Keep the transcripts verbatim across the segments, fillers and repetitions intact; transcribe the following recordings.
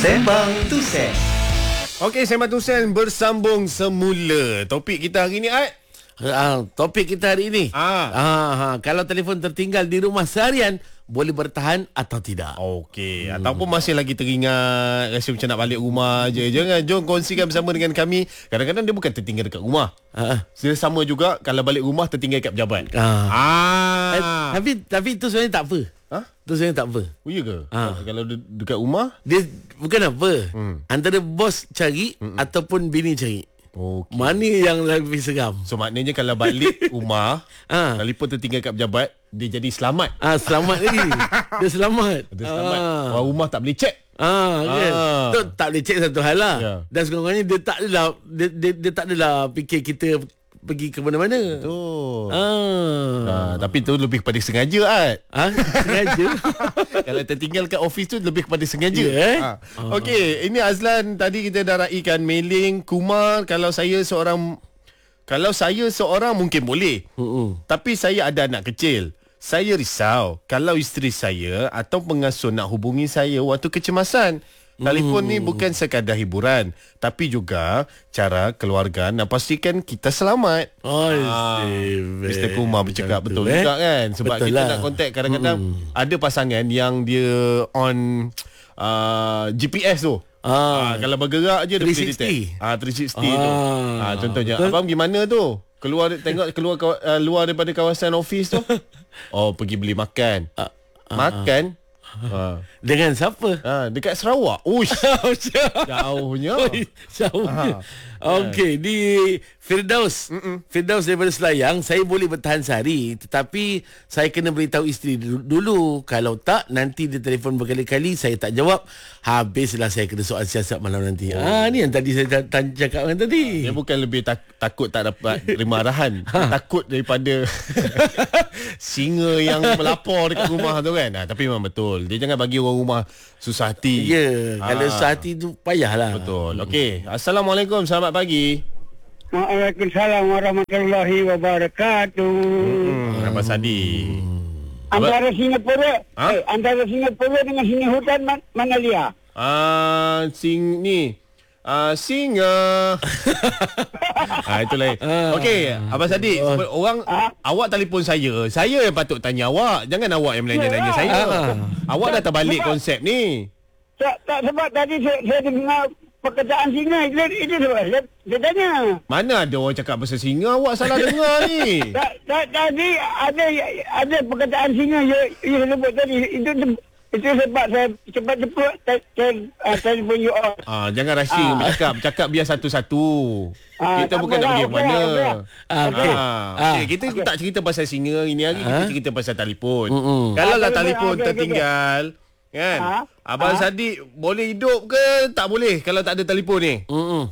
Sembang Tusen. Okey, Sembang Tusen bersambung semula. Topik kita hari ni, Ad? Ha, topik kita hari ini. Ah. Ha, ha, kalau telefon tertinggal di rumah seharian, boleh bertahan atau tidak? Okey, hmm. ataupun masih lagi teringat, rasa macam nak balik rumah je. Jangan, jom kongsikan bersama dengan kami. Kadang-kadang dia bukan tertinggal dekat rumah. Ha. Dia sama juga kalau balik rumah tertinggal kat pejabat. Ha. Ah. Eh, tapi tapi itu sebenarnya tak apa. Ha? Itu sebenarnya tak apa. Oh, iya ke? Ha. Kalau de- dekat rumah? Dia bukan apa. Hmm. Antara bos cari Mm-mm. ataupun bini cari. Okey. Mana yang lebih seram? So maknanya kalau balik rumah, Ha. telefon tertinggal kat pejabat, dia jadi selamat. Ah, selamat lagi. Dia selamat. Dia selamat. Ah. Orang rumah tak boleh check. Ah, kan. Ah. Tu tak boleh cek satu hal lah. Ya. Dan sekurang-kurangnya dia tak adalah dia, dia, dia tak adalah fikir kita pergi ke mana-mana. Tu. Ah. Ah, tapi tu lebih kepada sengaja, Ad. Ah, sengaja. Kalau tertinggal kat office tu lebih kepada sengaja. Ya, eh? Ha. Okey, ini Azlan tadi kita dah raikan mailing Kumar, kalau saya seorang kalau saya seorang mungkin boleh. Uh-uh. Tapi saya ada anak kecil. Saya risau kalau isteri saya atau pengasuh nak hubungi saya waktu kecemasan. Telefon ni bukan sekadar hiburan, tapi juga cara keluarga nak pastikan kita selamat. Oh, Ah, Mister Kumar bercakap betul eh? juga kan. Sebab Betul kita lah. nak contact kadang-kadang hmm. ada pasangan yang dia on uh, G P S tu. Ah. Ah, kalau bergerak je dia boleh three sixty. detect. Ah, three sixty Ah. tu. Ah, contohnya, Betul. abang gimana tu? Keluar tengok keluar uh, luar daripada kawasan office tu. Oh, pergi beli makan. Ah, ah, Makan. Ha. Dengan siapa? Ha, dekat Sarawak. Uish. Jauhnya. Oi, jauhnya. Okey, di Firdaus. Mm-mm. Firdaus daripada Selayang, saya boleh bertahan sehari, tetapi saya kena beritahu isteri dulu. Kalau tak, nanti dia telefon berkali-kali, saya tak jawab, habislah saya kena soal siasat malam nanti. Oh. Ah, ni yang tadi saya tanya cakap kan tadi. Dia bukan lebih tak, takut tak dapat terima arahan. Takut daripada singa yang melapor dekat rumah tu kan. Ha, tapi memang betul. Dia jangan bagi orang rumah susah hati. Ya, Ah. kalau susah hati tu payahlah. Betul. Okey. Assalamualaikum. Selamat pagi. Waalaikumsalam warahmatullahi wabarakatuh. Hmm, Abang Sadi. Antara Singapura, Ha? eh, antara Singapura dengan sini hutan man, mana dia? Ah, sing ni. Ah, singa. ah, itu lain. Okey, Abang Sadi, orang Ah. awak telefon saya. Saya yang patut tanya awak. Jangan awak yang melanja-lanja Ya. saya. Ah. Awak dah terbalik Sebab- konsep ni. Tak, tak sebab tadi saya, saya dengar perkataan singa itu, itu sebab saya, saya tanya. Mana ada orang cakap pasal singa, awak salah dengar ni. Tak, tak, tadi ada ada perkataan singa yang you sebut tadi. Itu itu sebab saya cepat-cepat saya, saya, uh, telefon you all. Ah, jangan rahsia Ah. bercakap. Bercakap biar satu-satu. Ah, Kita tak bukan nak apalah, pergi okey, mana. okey. Ah, okey. Ah, Ah. okay, kita Okey. tak cerita pasal singa ini hari, kita Ah. cerita pasal telefon. Mm-mm. Kalau lah Ah, telefon okey, okey, tertinggal, kan? Ah. Abang Ah. Sadiq boleh hidup ke tak boleh kalau tak ada telefon ni? Mm-mm.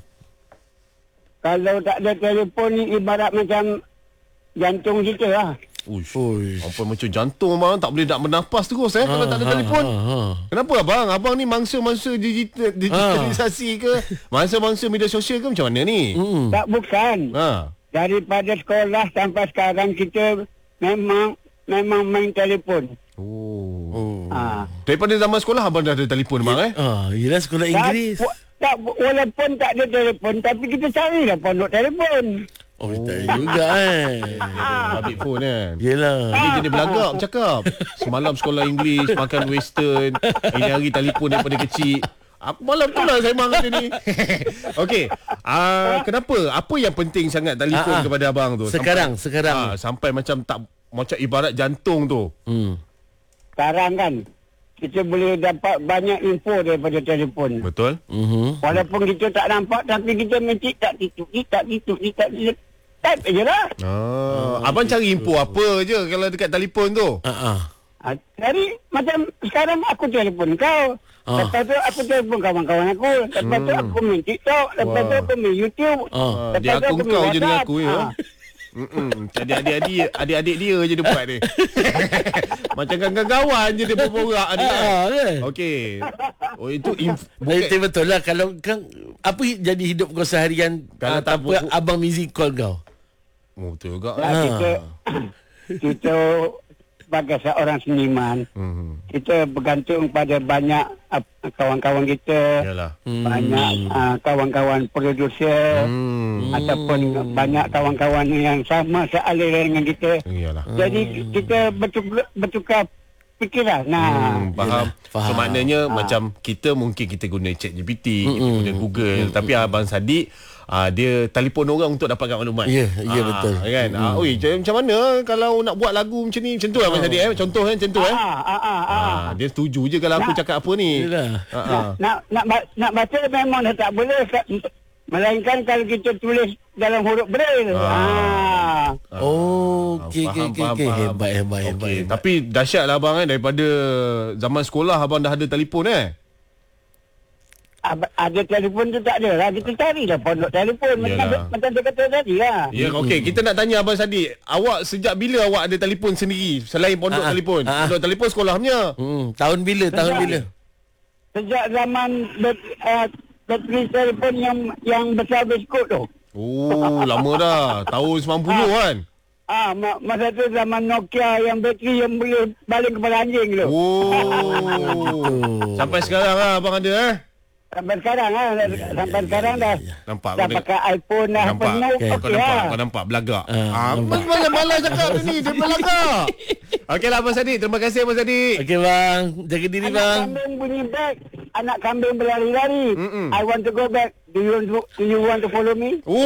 Kalau tak ada telefon ni ibarat macam jantung kita lah. Uish. Ui. Apa macam jantung abang tak boleh nak bernafas terus eh kalau tak ada Ha, telefon. ha, ha. Kenapa abang? Abang ni mangsa-mangsa digital, digitalisasi ke? Mangsa-mangsa media sosial ke macam mana ni? Mm-mm. Tak bukan. Ha. Daripada sekolah sampai sekarang kita memang memang main telefon. Oh. Oh. Ha. Daripada zaman sekolah abang dah ada telefon bang eh? Ah, yelah sekolah Inggeris. Tak, tak, walaupun tak ada telefon tapi kita carilah pondok telefon. Oh, tak juga eh. Habis phone kan. Yelah. Dia jadi belagak bercakap. Semalam sekolah Inggeris, makan western. Ini hari telefon daripada kecil. Aku malam tu lah saya marah dia ni. Okey. Uh, kenapa? Apa yang penting sangat telefon Ah, ah. kepada abang tu? Sekarang, sampai, sekarang. ah, sampai macam tak macam ibarat jantung tu. Hmm. Sekarang kan kita boleh dapat banyak info daripada telefon. Betul? Mhm. Walaupun kita tak nampak tapi kita mencik tak tituk, tak tituk, tak tituk. Type je lah. Ah, abang cari info apa je kalau dekat telefon tu? Ah ah. Ha, jadi macam sekarang aku telefon kau. Ah. Lepas tu aku telefon kawan-kawan aku. Lepas tu aku main TikTok. Lepas tu Wah. aku main YouTube. Ah. Ah, Lepas dia tu aku aku kau main je dengan WhatsApp. aku ya. Ah. Mm-mm. Jadi adik-adik adik-adik dia je dia buat ni. Macam kawan-kawan je dia berborak ni. Ah, ah, kan? Okey. Oh itu inf- Betul betul lah kalau kan apa jadi hidup kau seharian Kalau kalau tak tak apa buku- abang music call kau. Oh, betul juga. Ah, kita kita sebagai seorang seniman, Hmm. kita bergantung pada banyak uh, kawan-kawan kita, Yalah. banyak uh, kawan-kawan produser, Hmm. ataupun banyak kawan-kawan yang sama sealiran dengan kita. Yalah. Jadi kita bertukar, bertukar fikiran. Nah, Hmm, faham. Faham. So maknanya macam kita mungkin kita guna ChatGPT, kita guna Google, tapi Abang Sadiq uh, dia telefon orang untuk dapatkan maklumat. Ya, ya, Ah, betul. Kan? Ah, oi, macam macam mana kalau nak buat lagu macam ni? Macam tu Abang Sadiq eh. Contoh kan macam tu eh. ah, ah, ah, ah. Ah, dia setuju je kalau aku Nak- cakap apa ni. Yelah. Ah, ah. Nak, nak, nak, ba- nak baca memang dah tak boleh. Melainkan kalau kita tulis dalam huruf braille. Ah. Oh, okey, okey, Faham, okey. faham, okey. faham. Hebat, hebat, hebat. Okey, hebat. tapi dahsyatlah abang eh, daripada zaman sekolah abang dah ada telefon eh. Ab- Ada telefon tu tak ada lah. Kita carilah pondok telefon. Macam, Yalah. macam dia kata tadi lah. Ya, okey, kita nak tanya Abang Sadiq, awak sejak bila awak ada telefon sendiri selain pondok Ah, ah. telefon? Ah, ah. Pondok telefon sekolah punya. Hmm, tahun bila? Tahun Sejak- bila? Sejak zaman bet, uh, bateri telefon yang yang besar biskut tu. Oh, lama dah. Tahun sembilan puluh kan? Ah, ma- masa tu zaman Nokia yang bateri yang boleh baling kepala anjing tu. Oh. Sampai sekarang lah abang ada eh? Sampai sekarang lah. Sampai sekarang dah. Nampak Dah boleh- pakai iPhone dah. Nampak. Penuh, Okey, Kau okey nampak, lah. kau nampak belagak. Ah, Ah, nampak. malas malas cakap dia ni, dia belagak. Okeylah Abang Sadiq, terima kasih Abang Sadiq. Okey bang, jaga diri Anak bang. kambing bunyi back. Anak kambing berlari-lari. Mm-mm. I want to go back. Do you want to, do you want to follow me? Oh,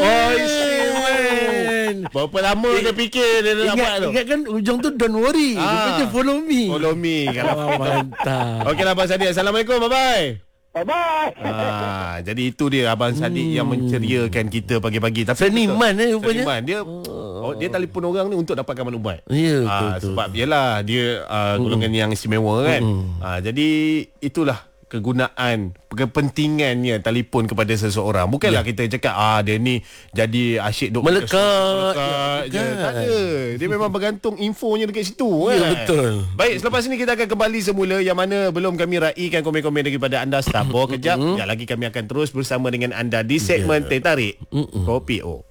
man. berapa lama dia fikir dia nak buat Ingat, tu? ingat kan ujung tu don't worry. Ah. Rupanya follow me. Follow me. Oh, mantap. Okeylah Abang Sadiq, Assalamualaikum, bye-bye. Bye-bye. Ah, jadi itu dia Abang Sadiq yang menceriakan kita pagi-pagi. Tapi Seniman eh rupanya. Seniman. Dia oh, dia telefon orang ni untuk dapatkan maklumat. Ya, betul, Ah, betul. sebab yalah dia uh, golongan yang istimewa kan. Ah, jadi itulah kegunaan, kepentingannya telefon kepada seseorang. Bukanlah Ya. kita cakap ah dia ni jadi asyik duk Melekat. melekat je. Bukan. Tak ada. Dia memang bergantung infonya dekat situ Ya, kan. betul. Baik, selepas ini kita akan kembali semula yang mana belum kami raikan komen-komen daripada anda. Sabar kejap. Ya lagi kami akan terus bersama dengan anda di segmen Teh Tarik Kopi O.